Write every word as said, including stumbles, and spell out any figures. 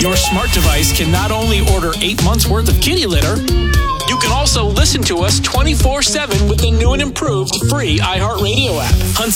Your smart device can not only order eight months worth of kitty litter, you can also listen to us twenty-four seven with the new and improved free iHeartRadio app. Hunt's